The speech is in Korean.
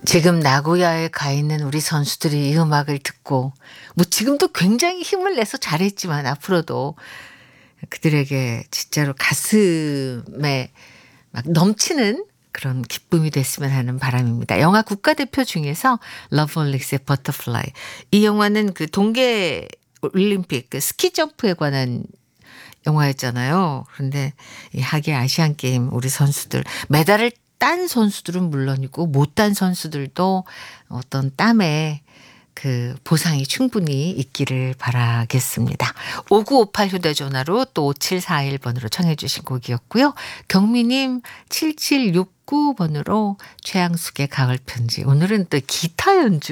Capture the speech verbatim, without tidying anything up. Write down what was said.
지금 나고야에 가 있는 우리 선수들이 이 음악을 듣고 뭐 지금도 굉장히 힘을 내서 잘했지만 앞으로도 그들에게 진짜로 가슴에 막 넘치는 그런 기쁨이 됐으면 하는 바람입니다. 영화 국가대표 중에서 러브홀릭스의 버터플라이. 이 영화는 그 동계 올림픽 그 스키 점프에 관한 영화였잖아요. 그런데 이 하계 아시안 게임 우리 선수들 메달을 딴 선수들은 물론이고 못 딴 선수들도 어떤 땀에 그 보상이 충분히 있기를 바라겠습니다. 오구오팔 휴대전화로 또 오칠사일 번으로 청해 주신 곡이었고요. 경미님 칠칠육구 번으로 최양숙의 가을 편지. 오늘은 또 기타 연주